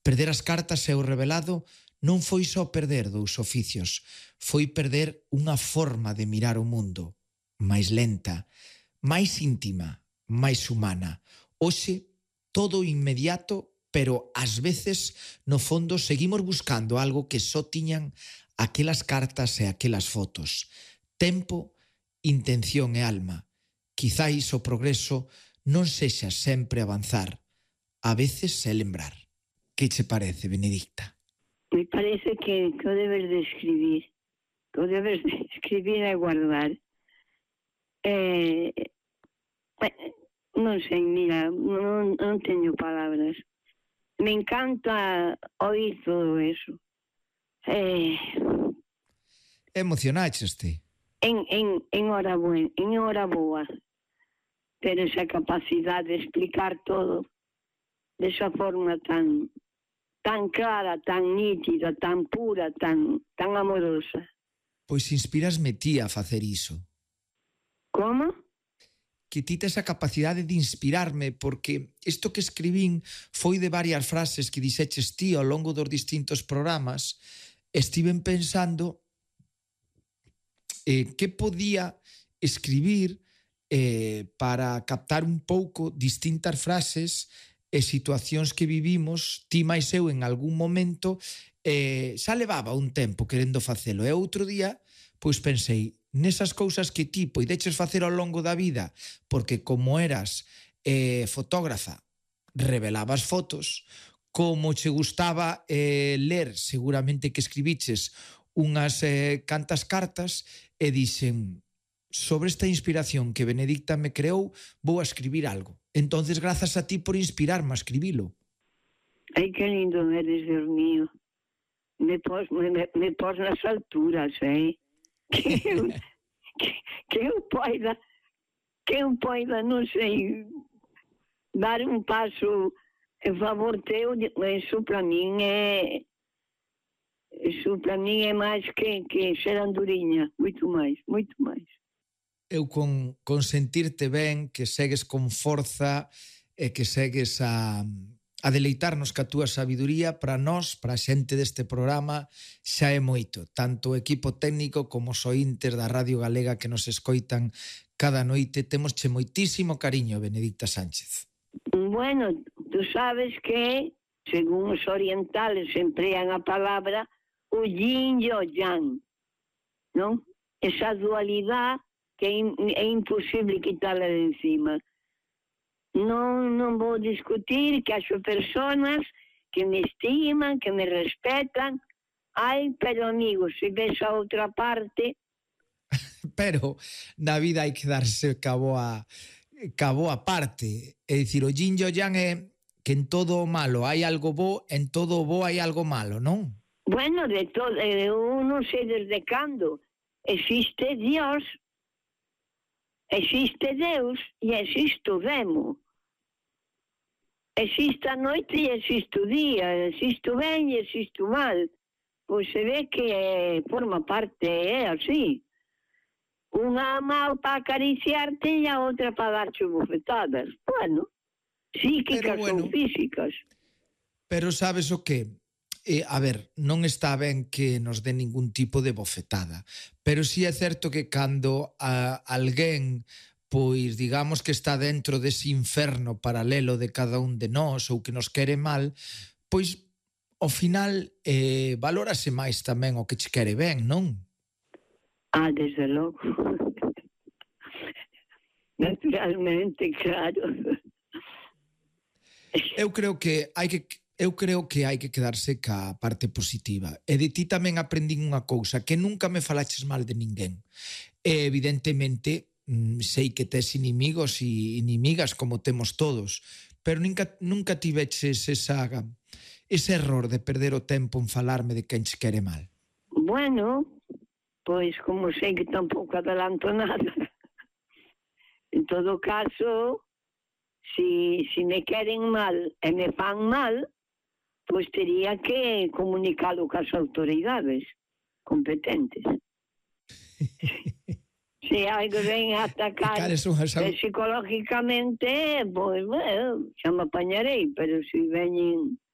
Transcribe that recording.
Perder as cartas e o revelado non foi só perder dous oficios, foi perder unha forma de mirar o mundo, máis lenta, máis íntima, máis humana. Hoxe, todo inmediato, pero ás veces, no fondo, seguimos buscando algo que só tiñan aquelas cartas e aquelas fotos. Tempo, intención e alma. Quizais o progreso non sexa sempre avanzar, a veces é lembrar. Que che parece, Benedicta? Me parece que o debes de escribir. Que o debes de escribir e guardar. Non sei, mira, non teño palabras. Me encanta oír todo eso. Emocionácheste? En hora boa. Ter esa capacidade de explicar todo de esa forma tan clara, tan nítida, tan pura, tan amorosa. Pois inspirasme ti a facer iso. Como? Que ti tes a capacidade de inspirarme, porque isto que escribín foi de varias frases que dixeches ti ao longo dos distintos programas. Estiven pensando que podía escribir para captar un pouco distintas frases e situacións que vivimos, ti máis eu en algún momento, xa levaba un tempo querendo facelo, e outro día, pois pensei, nesas cousas que ti poideches facer ao longo da vida, porque como eras fotógrafa, revelabas fotos, como che gustaba ler, seguramente que escribiches unhas cantas cartas, e dixen, sobre esta inspiración que Benedicta me creou, vou a escribir algo. Entonces, grazas a ti por inspirarme a escribilo. Ai, que lindo eres, Dios mío. Me pos nas alturas, que eu poida, non sei, dar un paso en favor teu, eso para min é máis que ser anduriña, moito máis. Eu con sentirte ben, que segues con forza e que segues a deleitarnos ca túa sabiduría, para nós, para a xente deste programa, xa é moito. Tanto o equipo técnico como os ointes da Radio Galega que nos escoitan cada noite, temosche moitísimo cariño, Benedicta Sánchez. Bueno, tú sabes que, según os orientales emplean a palabra o yin e o yang, non? Esa dualidade que é imposible quitarla de encima. Non vou discutir, que haxo personas que me estiman, que me respetan. Ai, pero amigos, se ves a outra parte... Pero na vida hai que darse cabo a parte. É dicir, o yin e o yang é que en todo o malo hai algo bo, en todo o bo hai algo malo, non? Bueno, de todo, eu non sei desde cando. Existe Dios, existe Deus e existe o demo. Existe a noite e existe o día, existe o ben e existe o mal. Pois se ve que forma parte, é así. Unha mal para acariciarte e a outra para darche bofetadas. Bueno, psíquicas ou físicas. Pero sabes o que? A ver, non está ben que nos dé ningún tipo de bofetada, pero sí é certo que cando alguén, pois digamos que está dentro dese inferno paralelo de cada un de nós ou que nos quere mal, pois ao final valórase máis tamén o que che quere ben, non? Desde logo. Naturalmente, claro. Eu creo que hai que quedarse ca parte positiva. E de ti tamén aprendín unha cousa, que nunca me falaches mal de ninguén. E evidentemente, sei que tes inimigos e inimigas como temos todos, pero nunca tiveches ese error de perder o tempo en falarme de quen che quere mal. Bueno, pois como sei que tampouco adelanto nada. En todo caso, si me queren mal e me fan mal, pois tería que comunicalo cas autoridades competentes. Se algo ven a atacar psicológicamente, pois, bueno, xa me apañarei, pero se veñen